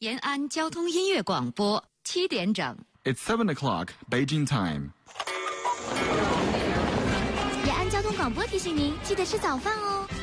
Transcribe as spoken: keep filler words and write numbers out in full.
延安交通音乐广播，七点整。 It's seven o'clock, Beijing time. 延安交通广播提醒您，记得吃早饭哦。